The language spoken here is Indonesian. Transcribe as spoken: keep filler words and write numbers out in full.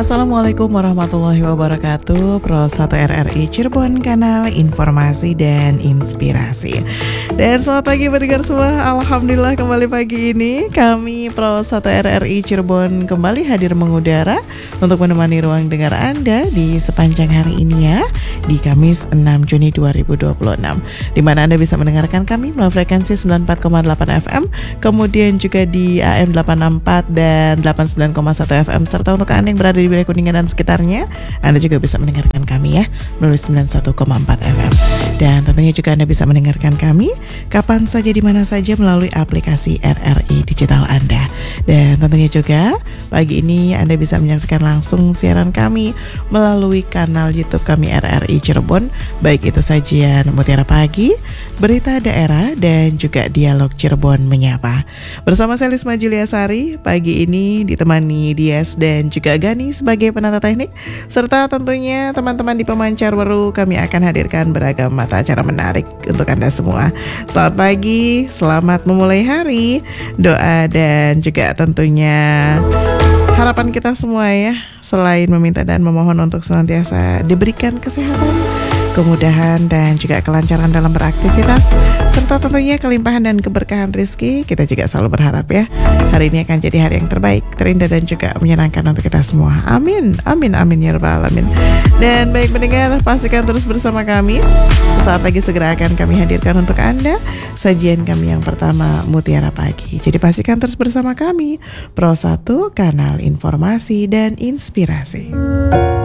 Assalamualaikum warahmatullahi wabarakatuh. Pro satu R R I Cirebon, kanal informasi dan inspirasi. Dan selamat pagi pendengar semua. Alhamdulillah kembali pagi ini kami Pro satu R R I Cirebon kembali hadir mengudara untuk menemani ruang dengar Anda di sepanjang hari ini ya, di Kamis enam Juni dua ribu dua puluh enam, di mana Anda bisa mendengarkan kami melalui frekuensi sembilan puluh empat koma delapan F M, kemudian juga di A M delapan enam empat dan delapan puluh sembilan koma satu F M, serta untuk Anda yang berada di wilayah Kuningan dan sekitarnya, Anda juga bisa mendengarkan kami ya melalui sembilan puluh satu koma empat F M. Dan tentunya juga Anda bisa mendengarkan kami kapan saja di mana saja melalui aplikasi R R I digital Anda. Dan tentunya juga pagi ini Anda bisa menyaksikan langsung siaran kami melalui kanal YouTube kami R R I Cirebon, baik itu sajian Mutiara Pagi, berita daerah, dan juga dialog Cirebon Menyapa. Bersama saya Lisma Juliasari, pagi ini ditemani Dias dan juga Gani sebagai penata teknik, serta tentunya teman-teman di pemancar weru, kami akan hadirkan beragam mata acara menarik untuk Anda semua. Selamat pagi, selamat memulai hari, doa dan juga tentunya harapan kita semua ya, selain meminta dan memohon untuk senantiasa diberikan kesehatan, kemudahan dan juga kelancaran dalam beraktivitas, serta tentunya kelimpahan dan keberkahan rezeki. Kita juga selalu berharap ya, hari ini akan jadi hari yang terbaik, terindah dan juga menyenangkan untuk kita semua. Amin, amin, amin ya rabbal alamin. Dan baik pendengar, pastikan terus bersama kami. Saat lagi segera akan kami hadirkan untuk Anda sajian kami yang pertama, Mutiara Pagi. Jadi pastikan terus bersama kami, Pro satu, kanal informasi dan inspirasi.